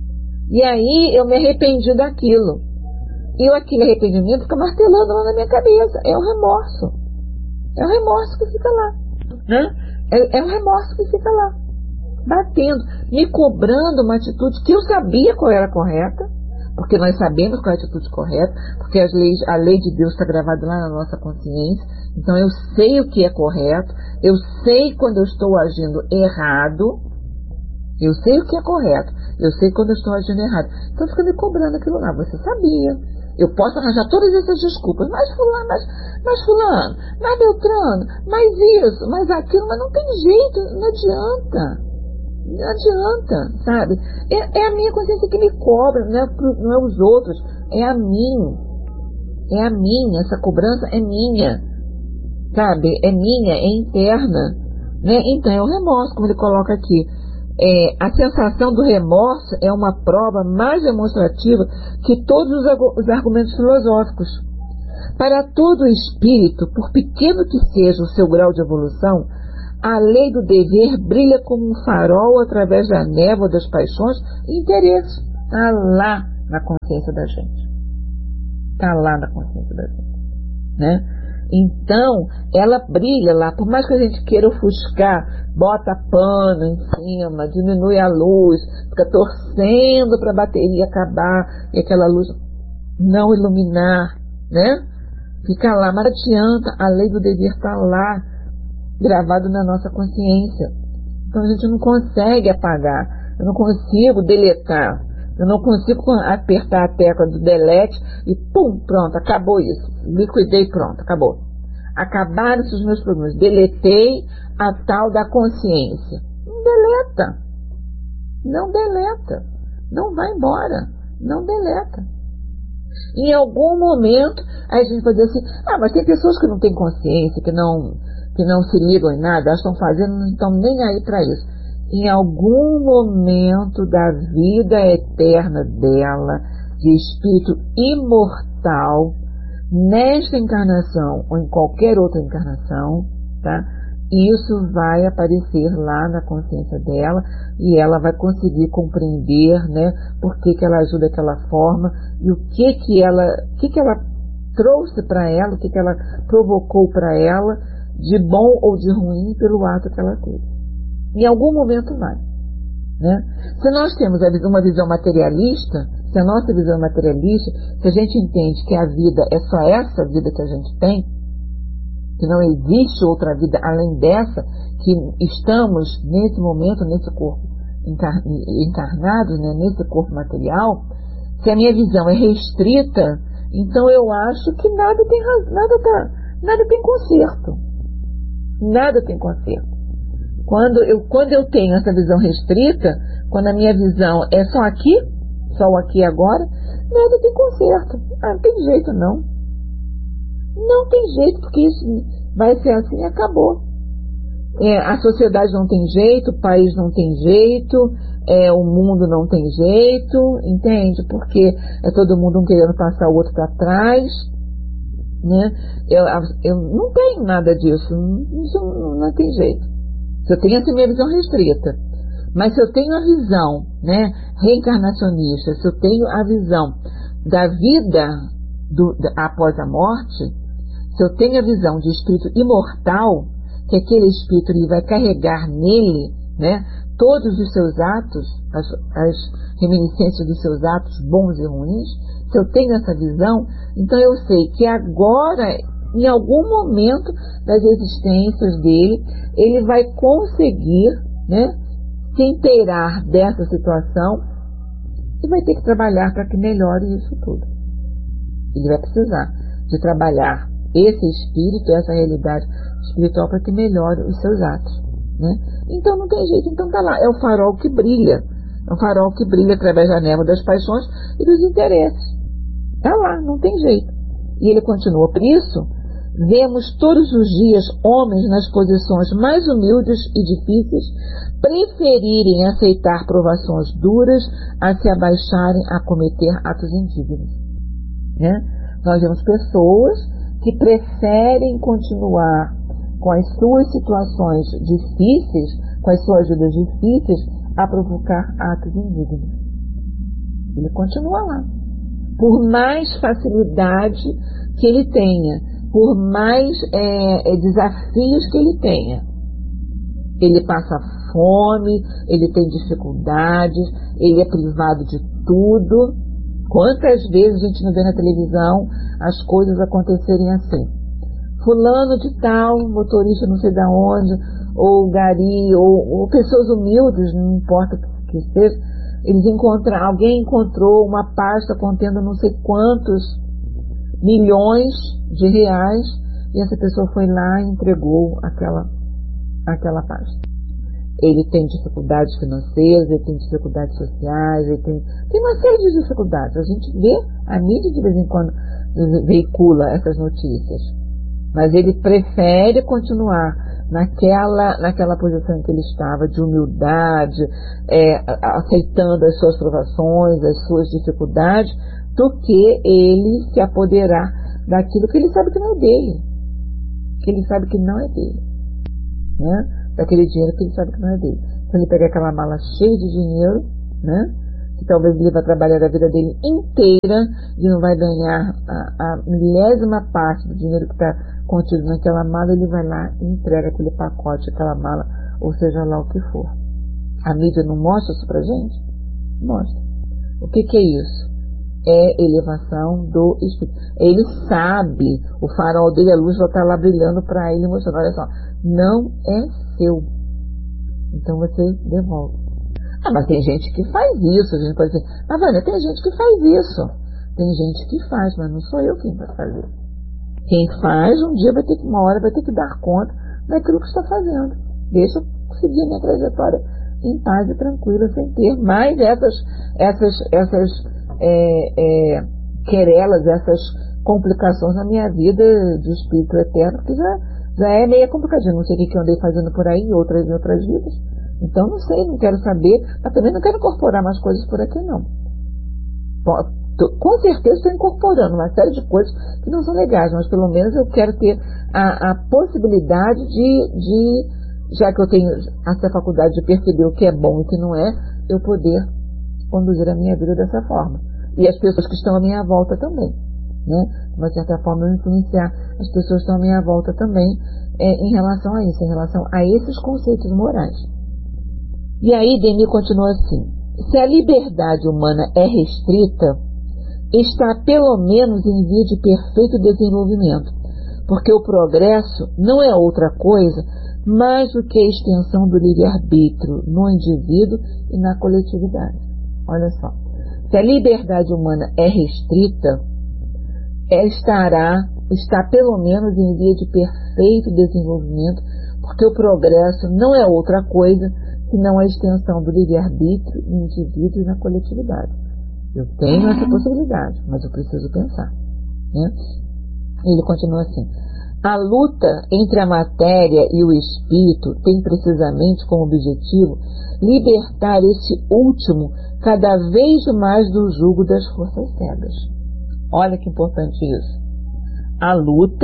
E aí eu me arrependi daquilo. E aquele arrependimento fica martelando lá na minha cabeça. É o remorso. É o remorso que fica lá, né? É o remorso que fica lá, batendo, me cobrando uma atitude que eu sabia qual era correta, porque nós sabemos qual é a atitude correta, porque a lei de Deus está gravada lá na nossa consciência, então eu sei o que é correto, eu sei quando eu estou agindo errado, eu sei o que é correto, eu sei quando eu estou agindo errado, então fica me cobrando aquilo lá, você sabia. Eu posso arranjar todas essas desculpas, mas fulano, mas Beltrano, mas isso, mas aquilo, mas não tem jeito, não adianta, sabe? É a minha consciência que me cobra, não é os outros, é a minha, essa cobrança é minha, sabe? É minha, é interna, né? Então é o remorso, como ele coloca aqui. A sensação do remorso é uma prova mais demonstrativa que todos os argumentos filosóficos. Para todo espírito, por pequeno que seja o seu grau de evolução, a lei do dever brilha como um farol através da névoa das paixões e interesses. Ah lá, na consciência da gente. Está lá na consciência da gente, né? Então, ela brilha lá, por mais que a gente queira ofuscar, bota pano em cima, diminui a luz, fica torcendo para a bateria acabar e aquela luz não iluminar, né? Fica lá, mas não adianta, a lei do dever está lá, gravado na nossa consciência. Então a gente não consegue apagar, eu não consigo deletar, eu não consigo apertar a tecla do delete e pum, pronto, acabou isso. Liquidei, pronto, acabou. Acabaram-se os meus problemas. Deletei a tal da consciência. Não deleta. Não deleta. Não vai embora. Não deleta. Em algum momento, a gente vai dizer assim, mas tem pessoas que não têm consciência, que não se ligam em nada, elas estão fazendo, não estão nem aí para isso. Em algum momento da vida eterna dela, de espírito imortal, nesta encarnação ou em qualquer outra encarnação, tá? Isso vai aparecer lá na consciência dela e ela vai conseguir compreender, né, por que ela ajuda daquela forma e o que ela trouxe para ela, o que ela provocou para ela de bom ou de ruim pelo ato que ela teve. Em algum momento vai, né? Se nós temos uma visão materialista, se a nossa visão é materialista, se a gente entende que a vida é só essa vida que a gente tem, que não existe outra vida além dessa, que estamos nesse momento, nesse corpo encarnados, né, nesse corpo material, se a minha visão é restrita, então eu acho que nada tem conserto. Nada tem conserto. Quando eu tenho essa visão restrita, quando a minha visão é só o aqui e agora, nada tem conserto. Não tem jeito não. Não tem jeito, porque isso vai ser assim e acabou. A sociedade não tem jeito, o país não tem jeito, o mundo não tem jeito, entende? Porque é todo mundo um querendo passar o outro para trás, né? Eu não tenho nada disso, isso não tem jeito. Se eu tenho essa minha visão restrita, mas se eu tenho a visão, né, reencarnacionista, se eu tenho a visão da vida após a morte, se eu tenho a visão de espírito imortal, que aquele espírito ele vai carregar nele, né, todos os seus atos, as reminiscências dos seus atos bons e ruins, se eu tenho essa visão, então eu sei que agora, em algum momento das existências dele, ele vai conseguir, né, se inteirar dessa situação e vai ter que trabalhar para que melhore isso tudo. Ele vai precisar de trabalhar esse espírito, essa realidade espiritual para que melhore os seus atos, né? Então não tem jeito, então tá lá, é o farol que brilha, através da névoa das paixões e dos interesses. Tá lá, não tem jeito. E ele continua, por isso, vemos todos os dias homens nas posições mais humildes e difíceis preferirem aceitar provações duras a se abaixarem a cometer atos indignos, né? Nós vemos pessoas que preferem continuar com as suas situações difíceis, com as suas vidas difíceis, a provocar atos indignos. Ele continua lá. Por mais facilidade que ele tenha, por mais desafios que ele tenha, ele passa fome, ele tem dificuldades, ele é privado de tudo. Quantas vezes a gente não vê na televisão as coisas acontecerem assim? Fulano de tal, motorista não sei de onde, ou gari, ou pessoas humildes, não importa o que seja, alguém encontrou uma pasta contendo não sei quantos milhões de reais, e essa pessoa foi lá e entregou aquela pasta. Ele tem dificuldades financeiras, ele tem dificuldades sociais, ele tem uma série de dificuldades. A gente vê, a mídia de vez em quando veicula essas notícias. Mas ele prefere continuar naquela posição em que ele estava, de humildade, aceitando as suas provações, as suas dificuldades, do que ele se apoderar daquilo que ele sabe que não é dele. Que ele sabe que não é dele. Né? Daquele dinheiro que ele sabe que não é dele. Então ele pega aquela mala cheia de dinheiro, né? que talvez ele vai trabalhar a vida dele inteira e não vai ganhar a milésima parte do dinheiro que está contido naquela mala, ele vai lá e entrega aquele pacote, aquela mala, ou seja lá o que for. A mídia não mostra isso pra gente? Mostra. O que é isso? É elevação do espírito. Ele sabe, o farol dele, a luz vai estar lá brilhando para ele, mostrando, olha só, não é seu. Então você devolve. Ah, mas tem gente que faz isso. A gente pode dizer, mas Vânia, tem gente que faz isso. Tem gente que faz, mas não sou eu quem vai fazer. Quem faz, um dia vai ter que, uma hora vai ter que dar conta daquilo que está fazendo. Deixa eu seguir minha trajetória em paz e tranquila, sem ter mais essas querelas, essas complicações na minha vida de espírito eterno, que já é meio complicadinho. Não sei o que eu andei fazendo por aí em outras vidas. Então não sei, não quero saber, mas também não quero incorporar mais coisas por aqui não. Com certeza estou incorporando uma série de coisas que não são legais, mas pelo menos eu quero ter a possibilidade de, já que eu tenho essa faculdade de perceber o que é bom e o que não é, eu poder conduzir a minha vida dessa forma. E as pessoas que estão à minha volta também, né? De uma certa forma eu influenciar as pessoas que estão à minha volta também em relação a isso, em relação a esses conceitos morais. E aí Denis continua assim: se a liberdade humana é restrita, está pelo menos em via de perfeito desenvolvimento, porque o progresso não é outra coisa mais do que a extensão do livre-arbítrio no indivíduo e na coletividade. Olha só, se a liberdade humana é restrita, está pelo menos em via de perfeito desenvolvimento, porque o progresso não é outra coisa senão a extensão do livre-arbítrio no indivíduo e na coletividade. Eu tenho essa possibilidade, mas eu preciso pensar, né? Ele continua assim: a luta entre a matéria e o espírito tem precisamente como objetivo libertar esse último cada vez mais do jugo das forças cegas. Olha que importante isso. A luta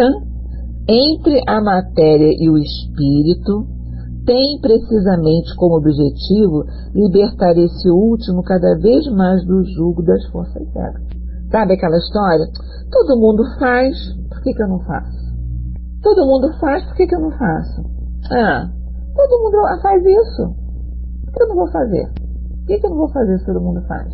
entre a matéria e o espírito tem precisamente como objetivo libertar esse último cada vez mais do jugo das forças cegas. Sabe aquela história? Todo mundo faz, por que eu não faço? Todo mundo faz, por que eu não faço? Ah, todo mundo faz isso, por que eu não vou fazer? Por que eu não vou fazer se todo mundo faz?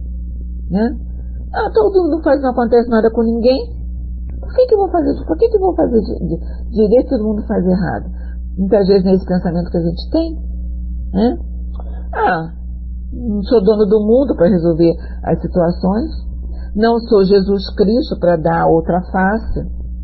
Né? Ah, todo mundo faz, não acontece nada com ninguém, por que eu vou fazer isso? Por que eu vou fazer direito se todo mundo faz errado? Muitas vezes nesse pensamento que a gente tem, né? Ah, não sou dono do mundo para resolver as situações, não sou Jesus Cristo para dar outra face.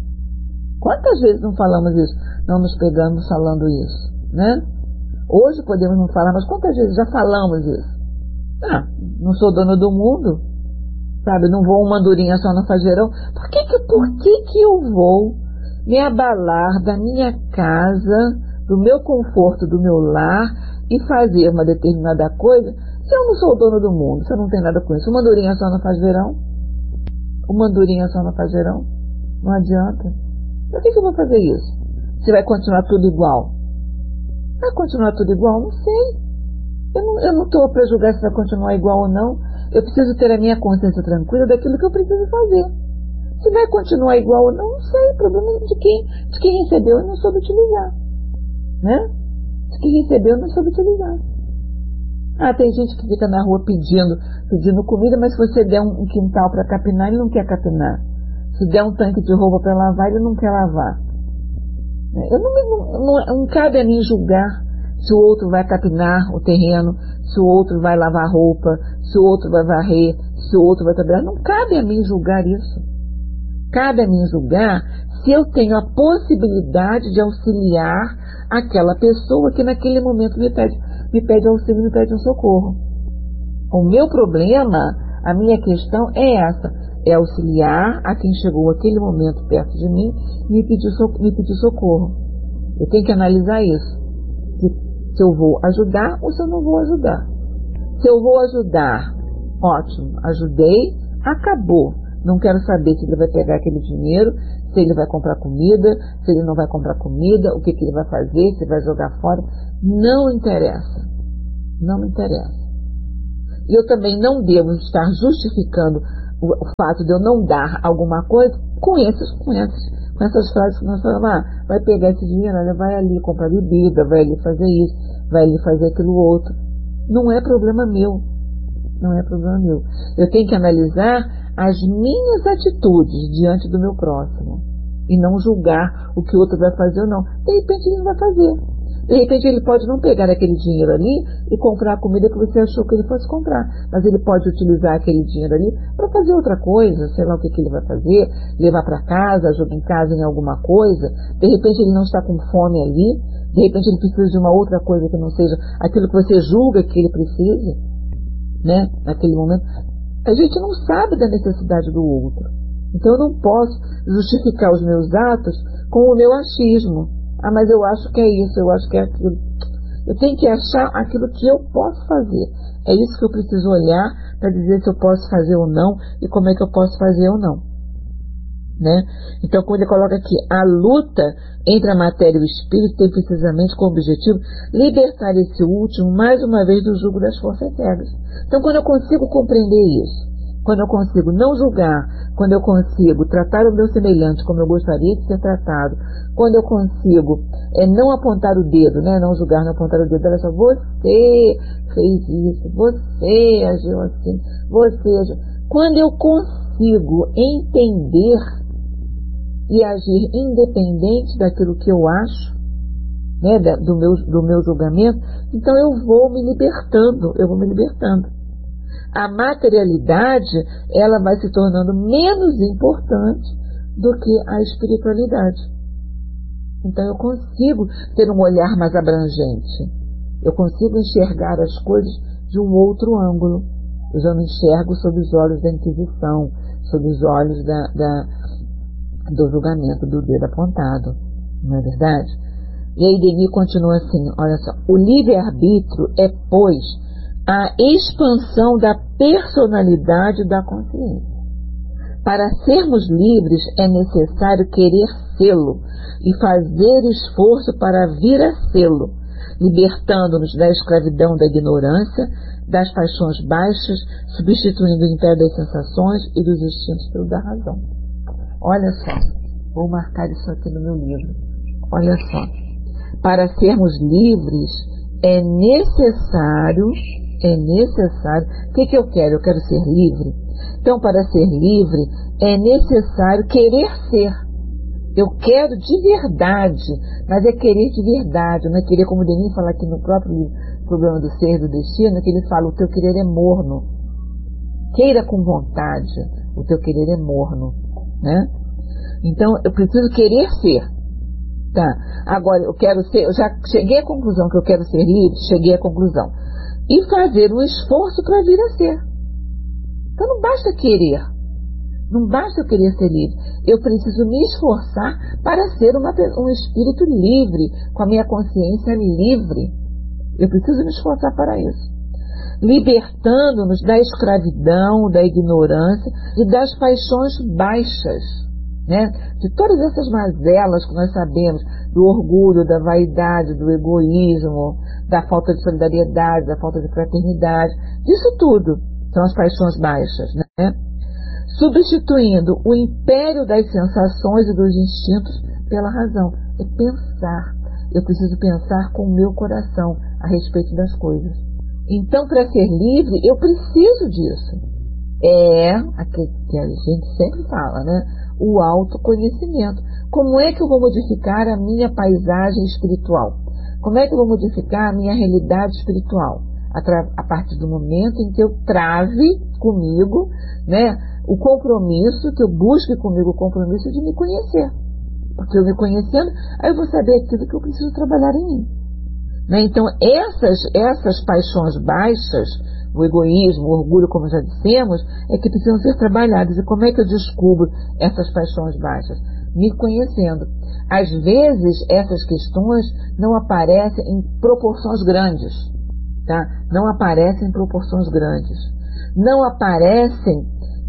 Quantas vezes não falamos isso? Não nos pegamos falando isso, né? Hoje podemos não falar, mas quantas vezes já falamos isso? Ah, não sou dono do mundo, sabe? Não vou uma andorinha só no fajeirão. Por que eu vou me abalar da minha casa, do meu conforto, do meu lar e fazer uma determinada coisa se eu não sou o dono do mundo, se eu não tenho nada com isso? Uma andorinha só não faz verão? Uma andorinha só não faz verão? Não adianta. Por que eu vou fazer isso? Se vai continuar tudo igual? Vai continuar tudo igual? Não sei. Eu não estou para julgar se vai continuar igual ou não. Eu preciso ter a minha consciência tranquila daquilo que eu preciso fazer. Se vai continuar igual ou não, não sei. O problema é de quem recebeu e não soube utilizar, né? De quem recebeu e não soube utilizar. Ah, tem gente que fica na rua pedindo comida, mas se você der um quintal para capinar, ele não quer capinar. Se der um tanque de roupa para lavar, ele não quer lavar. Não cabe a mim julgar se o outro vai capinar o terreno, se o outro vai lavar roupa, se o outro vai varrer, se o outro vai trabalhar. Não cabe a mim julgar isso. Cabe a mim julgar se eu tenho a possibilidade de auxiliar aquela pessoa que naquele momento me pede auxílio, me pede um socorro. O meu problema, a minha questão é essa: é auxiliar a quem chegou aquele momento perto de mim e me pedir socorro. Eu tenho que analisar isso. Se eu vou ajudar ou se eu não vou ajudar. Se eu vou ajudar, ótimo, ajudei, acabou. Não quero saber se ele vai pegar aquele dinheiro, se ele vai comprar comida, se ele não vai comprar comida, o que ele vai fazer, se vai jogar fora. Não interessa. Não me interessa. e eu também não devo estar justificando o fato de eu não dar alguma coisa com essas frases que nós falamos, vai pegar esse dinheiro, olha, vai ali comprar bebida, vai ali fazer isso, vai ali fazer aquilo outro. Não é problema meu. Não é problema meu. Eu tenho que analisar as minhas atitudes diante do meu próximo e não julgar o que o outro vai fazer ou não. De repente ele não vai fazer. De repente ele pode não pegar aquele dinheiro ali e comprar a comida que você achou que ele fosse comprar, mas ele pode utilizar aquele dinheiro ali para fazer outra coisa, sei lá o que ele vai fazer, levar para casa, ajudar em casa em alguma coisa. De repente ele não está com fome ali, de repente ele precisa de uma outra coisa que não seja aquilo que você julga que ele precise, né? Naquele momento. A gente não sabe da necessidade do outro. Então eu não posso justificar os meus atos com o meu achismo. Mas eu acho que é isso, eu acho que é aquilo. Eu tenho que achar aquilo que eu posso fazer. É isso que eu preciso olhar para dizer se eu posso fazer ou não e como é que eu posso fazer ou não. Né? Então, quando ele coloca aqui, a luta entre a matéria e o espírito tem precisamente como objetivo libertar esse último, mais uma vez, do jugo das forças cegas. Então, quando eu consigo compreender isso, quando eu consigo não julgar, quando eu consigo tratar o meu semelhante como eu gostaria de ser tratado, quando eu consigo não apontar o dedo, né? Não julgar, não apontar o dedo, olha só, você fez isso, você agiu assim, você agiu. Quando eu consigo entender e agir independente daquilo que eu acho, né, do meu julgamento, então eu vou me libertando. A materialidade, ela vai se tornando menos importante do que a espiritualidade. Então eu consigo ter um olhar mais abrangente. Eu consigo enxergar as coisas de um outro ângulo. Eu já não enxergo sob os olhos da Inquisição, sob os olhos do julgamento, do dedo apontado. Não é verdade? E aí Denis continua assim, olha só. O livre-arbítrio é, pois, a expansão da personalidade da consciência. Para sermos livres é necessário querer sê-lo e fazer esforço para vir a sê-lo, libertando-nos da escravidão da ignorância, das paixões baixas, substituindo o império das sensações e dos instintos pelo da razão. Olha só, vou marcar isso aqui no meu livro. Olha só, para sermos livres é necessário, o que eu quero? Eu quero ser livre. Então, para ser livre, é necessário querer ser. Eu quero de verdade, mas é querer de verdade, não é querer, como o Denis fala aqui no próprio livro, Problema do Ser e do Destino, que ele fala, o teu querer é morno. Queira com vontade, o teu querer é morno, né? Então, eu preciso querer ser. Tá? Agora, eu quero ser, eu já cheguei à conclusão que eu quero ser livre, cheguei à conclusão. E fazer o esforço para vir a ser. Então não basta querer. Não basta eu querer ser livre. Eu preciso me esforçar para ser um espírito livre, com a minha consciência livre. Eu preciso me esforçar para isso. Libertando-nos da escravidão, da ignorância e das paixões baixas. Né? De todas essas mazelas que nós sabemos, do orgulho, da vaidade, do egoísmo, da falta de solidariedade, da falta de fraternidade, disso tudo são as paixões baixas, né? Substituindo o império das sensações e dos instintos pela razão. É pensar. Eu preciso pensar com o meu coração a respeito das coisas. Então, para ser livre, eu preciso disso. Aquilo que a gente sempre fala, né? O autoconhecimento. Como é que eu vou modificar a minha paisagem espiritual? Como é que eu vou modificar a minha realidade espiritual? A partir do momento em que eu trave comigo, né, o compromisso, que eu busque comigo o compromisso de me conhecer. Porque eu me conhecendo, aí eu vou saber aquilo que eu preciso trabalhar em mim. Né? Então, essas paixões baixas, o egoísmo, o orgulho, como já dissemos, é que precisam ser trabalhadas. E como é que eu descubro essas paixões baixas? Me conhecendo. Às vezes, essas questões não aparecem em proporções grandes. Tá? Não aparecem em proporções grandes. Não aparecem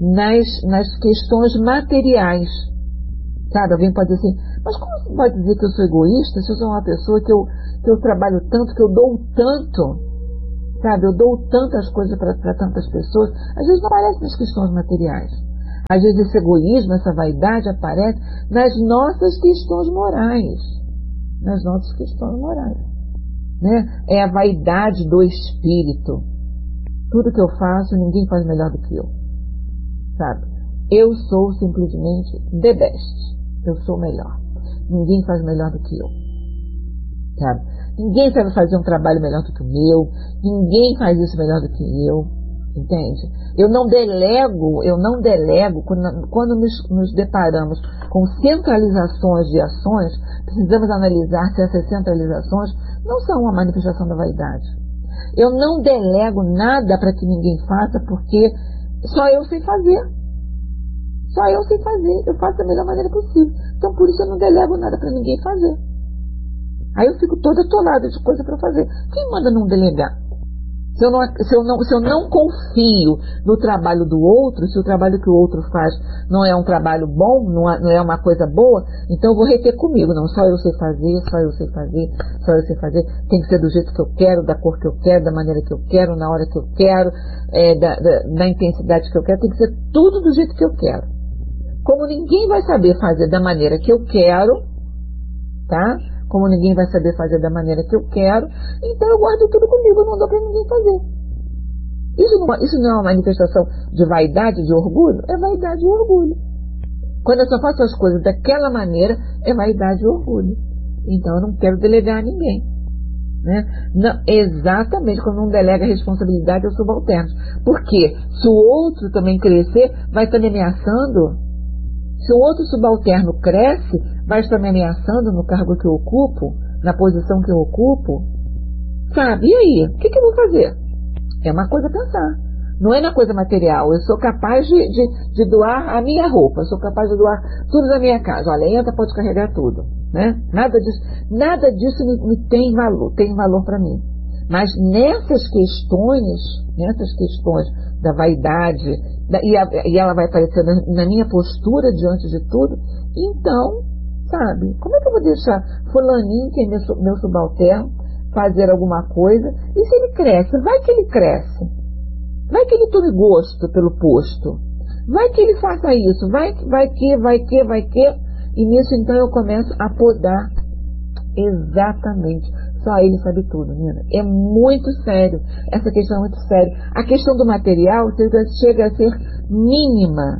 nas questões materiais. Sabe? Alguém pode dizer assim, mas como você pode dizer que eu sou egoísta se eu sou uma pessoa que eu trabalho tanto, que eu dou tanto? Sabe, eu dou tantas coisas para tantas pessoas, às vezes não aparece nas questões materiais. Às vezes esse egoísmo, essa vaidade aparece nas nossas questões morais. Nas nossas questões morais. Né? É a vaidade do espírito. Tudo que eu faço, ninguém faz melhor do que eu. Sabe? Eu sou simplesmente the best. Eu sou melhor. Ninguém faz melhor do que eu. Sabe? Ninguém sabe fazer um trabalho melhor do que o meu. Ninguém faz isso melhor do que eu. Entende? Eu não delego quando nos deparamos com centralizações de ações, precisamos analisar se essas centralizações não são uma manifestação da vaidade. Eu não delego nada para que ninguém faça, porque só eu sei fazer. Só eu sei fazer. Eu faço da melhor maneira possível. Então, por isso eu não delego nada para ninguém fazer. Aí eu fico toda atolada de coisa para fazer. Quem manda não delegar? Se eu não confio no trabalho do outro, se o trabalho que o outro faz não é um trabalho bom, não é uma coisa boa, então eu vou reter comigo. Não, só eu sei fazer, só eu sei fazer, só eu sei fazer. Tem que ser do jeito que eu quero, da cor que eu quero, da maneira que eu quero, na hora que eu quero, da intensidade que eu quero. Tem que ser tudo do jeito que eu quero. Como ninguém vai saber fazer da maneira que eu quero, tá? Como ninguém vai saber fazer da maneira que eu quero, então eu guardo tudo comigo, eu não dou para ninguém fazer. Isso não é uma manifestação de vaidade, de orgulho? É vaidade e orgulho. Quando eu só faço as coisas daquela maneira, é vaidade e orgulho. Então eu não quero delegar a ninguém. Né? Não, exatamente, quando não delega a responsabilidade aos subalternos. Porque se o outro também crescer, vai estar me ameaçando. Se o outro subalterno cresce, vai estar me ameaçando no cargo que eu ocupo, na posição que eu ocupo. Sabe? E aí? O que eu vou fazer? É uma coisa a pensar. Não é na coisa material. Eu sou capaz de doar a minha roupa. Eu sou capaz de doar tudo da minha casa. Olha, entra, pode carregar tudo. Né? Nada disso me tem valor para mim. Mas nessas questões da vaidade, e ela vai aparecer na minha postura diante de tudo, então, sabe, como é que eu vou deixar fulaninho, que é meu subalterno, fazer alguma coisa, e se ele cresce? Vai que ele cresce. Vai que ele tome gosto pelo posto. Vai que ele faça isso. Vai que. E nisso, então, eu começo a podar. Exatamente. Só ele sabe tudo, Nina. É muito sério. Essa questão é muito séria. A questão do material chega a ser mínima.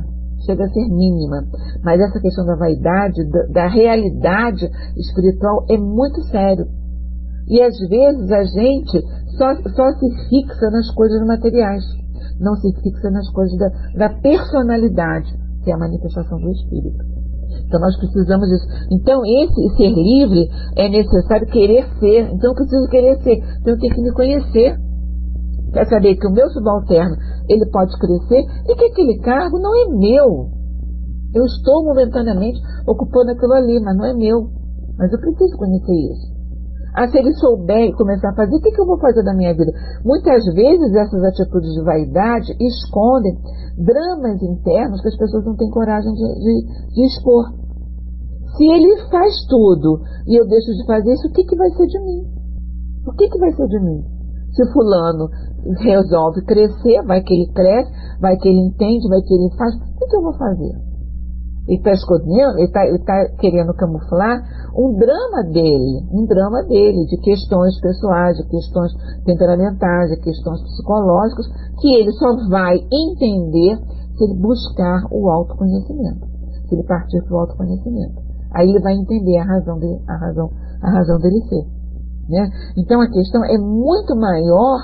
Mas essa questão da vaidade, da realidade espiritual é muito sério. E às vezes a gente só se fixa nas coisas materiais. Não se fixa nas coisas da personalidade, que é a manifestação do Espírito. Então nós precisamos disso. Então esse ser livre é necessário querer ser. Então eu preciso querer ser. Então eu tenho que me conhecer. Quer saber que o meu subalterno, ele pode crescer e que aquele cargo não é meu. Eu estou momentaneamente ocupando aquilo ali, mas não é meu. Mas eu preciso conhecer isso. Se ele souber e começar a fazer, o que eu vou fazer da minha vida? Muitas vezes essas atitudes de vaidade escondem dramas internos que as pessoas não têm coragem de expor. Se ele faz tudo e eu deixo de fazer isso, o que vai ser de mim? O que vai ser de mim? Se fulano resolve crescer, vai que ele cresce, vai que ele entende, vai que ele faz, o que eu vou fazer? Ele está escondendo, ele está querendo camuflar um drama dele, de questões pessoais, de questões temperamentais, de questões psicológicas, que ele só vai entender se ele buscar o autoconhecimento, se ele partir para o autoconhecimento. Aí ele vai entender a razão dele ser. Né? Então a questão é muito maior,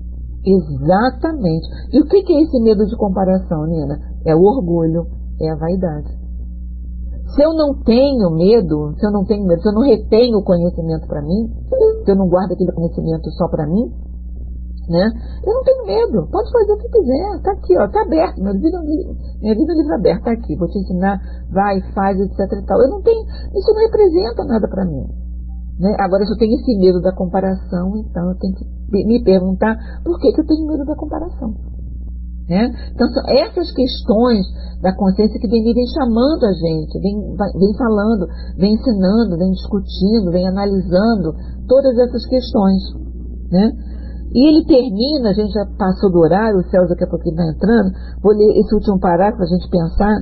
exatamente. E o que é esse medo de comparação, Nina? É o orgulho, é a vaidade. Se eu não tenho medo, se eu não retenho o conhecimento para mim, se eu não guardo aquele conhecimento só para mim, né? Eu não tenho medo, pode fazer o que quiser, tá aqui, ó, tá aberto, minha vida livre aberta, tá aqui, vou te ensinar, vai, faz, etc e tal. Eu não tenho, isso não representa nada para mim. Né? Agora, se eu tenho esse medo da comparação, então eu tenho que me perguntar por que eu tenho medo da comparação. Né? Então são essas questões da consciência que vem chamando a gente, vem falando, vem ensinando, vem discutindo, vem analisando todas essas questões. Né? E ele termina, a gente já passou do horário, o Celso daqui a pouquinho está entrando, vou ler esse último parágrafo para a gente pensar